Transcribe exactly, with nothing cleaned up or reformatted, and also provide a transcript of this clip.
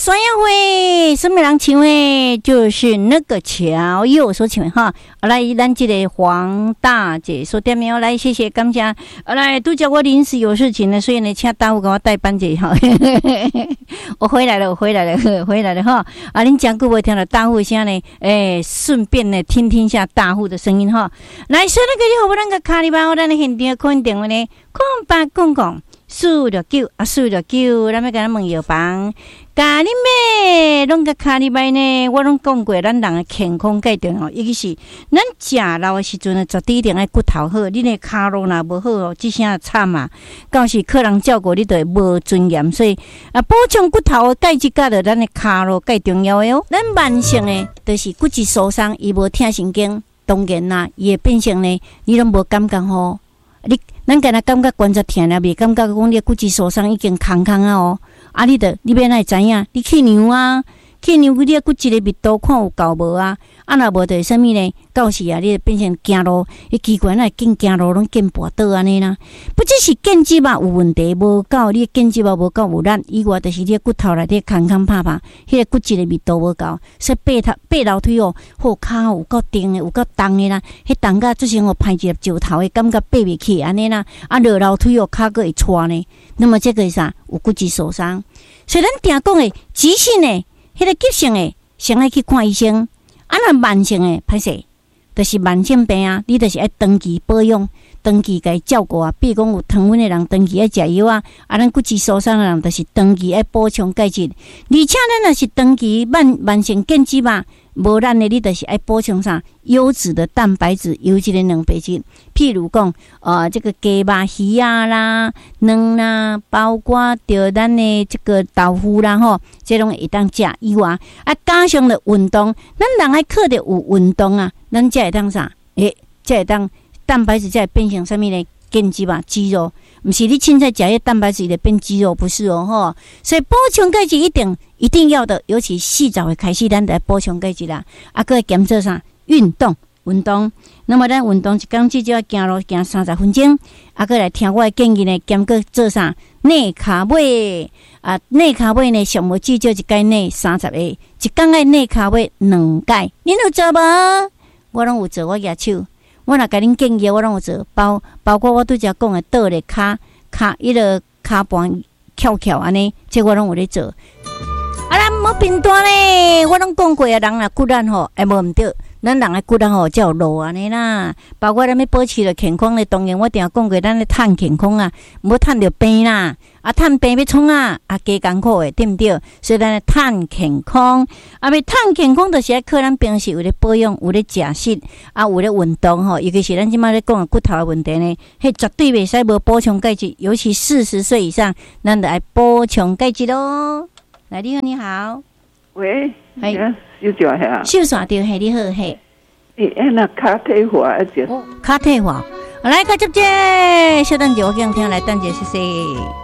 酸呀会，什么人请喂？就是那个乔佑所请哈。来，咱这个黄大姐说点名，来谢谢感谢。来，都叫我临时有事情呢，所以呢，请大夫给我代班姐哈。我回来了，我回来了，回来了哈。啊，恁讲过没听到大夫声呢？诶，顺便呢听听一下大夫的声音哈。来，说那个你好不？那个卡里巴，我咱的现场可以电话呢，空八公公。四六九啊，四六九，咱要甲咱问药房，咖喱咩？拢个咖喱麦呢？我拢讲过，咱人的健康介重要，尤其是咱食老的时阵呢，绝对一定爱骨头好。你的骹路若无好哦，即声惨啊！到时客人照顾你就会无尊严，所以啊，补充骨头的钙质，甲着咱的骹路介重要的哦。咱慢性的，就是骨质疏松，伊无听神经，当然啦，伊会变成呢，你拢无感觉吼。你咱敢若感觉关节疼了，未感觉讲你骨质疏松已经空空啊哦，啊你得你要哪会知影？你去量啊，去量你的骨质的密度看有够无啊？啊若无就是啥物呢？到时啊，你就变成走路，迄器官啊见走路拢见跋倒安尼啦。不只是腱肌肉有问题无够，你腱肌肉无够有力，以外就是你的骨头内底空空拍拍，迄个骨质的密度无够，所以爬头爬楼梯哦，或骹有够重的，有够重的啦，迄重甲做成哦歹一粒石头的感觉爬袂起安尼啦。啊落楼梯哦，骹个会喘呢。那么这个是啥？有骨质疏松。所以咱定讲的急性的、迄个急性的，先爱去看医生。啊，若慢性的歹势，就是慢性病啊，你就是爱长期保养，长期甲伊照顾啊。比如讲有糖分的人，长期爱食药啊；啊，咱骨质疏松的人，就是长期爱补充钙质。而且咱若是长期慢慢性腱肌肉无咱的，你就是爱补充啥优质的蛋白质、优质的蛋白质。譬如讲，呃，这个鸡肉、鱼啊啦、卵啦，包括着咱的这个豆腐啦吼，这种会当食以外，啊，加上了运动，咱人爱靠着有运动啊，咱才会当啥？诶，才会当蛋白质才会变成啥物呢？腱肌肉、肌肉，不是你凊彩食迄蛋白质就变肌肉，不是哦吼。所以补充钙质一定一定要的，尤其细早会开始，咱来补充钙质啦。啊，搁会减做啥？运动，运动。那么咱运动一工至少要行路行三十分钟，啊，搁来听我的建议呢，减搁做啥？内卡尾啊，内卡尾呢，上无至少一改内三十个，一工爱内卡尾两改，恁有做无？我拢有做，我举手。我若甲恁建议，我拢有做，包包括我拄则讲的倒咧骹骹迄个骹盘翘翘安尼，这我拢有咧做。啊，咱无评断咧，我拢讲过啊，人若骨力吼，哎无毋对，咱人的骨力吼才有路安尼啦。包括咱要保持着健康咧，当然我定讲过，咱咧趁健康啊，无趁着病啦。啊，趁病要创啊，啊加艰苦诶，对毋对？所以咱咧趁健康，啊，要趁健康，就是爱靠咱平时有咧保养，有咧食食，啊，有咧运动吼。尤其是咱即摆咧讲诶骨头诶问题呢，迄绝对袂使无补充钙质，尤其四十岁以上，咱就爱补充钙质咯。来，你好，你好， 喂， 嘿， 小姐啊， 小线着嘿，你好嘿， 诶，那卡退化一只， 卡退化，来，甲接者，稍等者，我叫听来等者，谢谢。